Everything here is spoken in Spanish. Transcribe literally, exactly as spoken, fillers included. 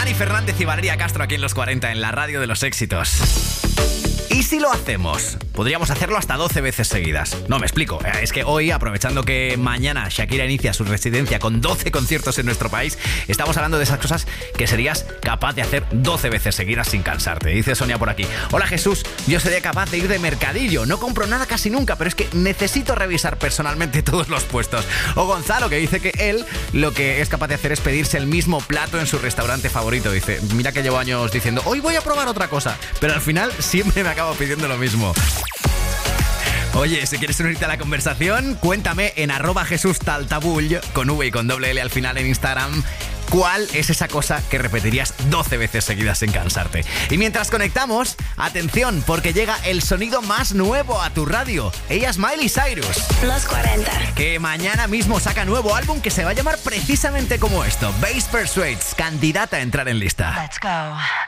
Dani Fernández y Valeria Castro aquí en Los cuarenta, en la radio de los éxitos. ¿Y si lo hacemos? Podríamos hacerlo hasta doce veces seguidas. No, me explico. Es que hoy, aprovechando que mañana Shakira inicia su residencia con doce conciertos en nuestro país, estamos hablando de esas cosas que serías capaz de hacer doce veces seguidas sin cansarte. Dice Sonia por aquí: hola Jesús, yo sería capaz de ir de mercadillo. No compro nada casi nunca, pero es que necesito revisar personalmente todos los puestos. O Gonzalo, que dice que él lo que es capaz de hacer es pedirse el mismo plato en su restaurante favorito. Dice: mira que llevo años diciendo, hoy voy a probar otra cosa, pero al final siempre me acabo pidiendo lo mismo. Oye, si quieres unirte a la conversación, cuéntame en arroba Jesús Taltabull, con V y con doble L al final en Instagram, ¿cuál es esa cosa que repetirías doce veces seguidas sin cansarte? Y mientras conectamos, atención, porque llega el sonido más nuevo a tu radio. Ella es Miley Cyrus. Los cuarenta. Que mañana mismo saca nuevo álbum que se va a llamar precisamente como esto: Bass Persuades, candidata a entrar en lista. Let's go.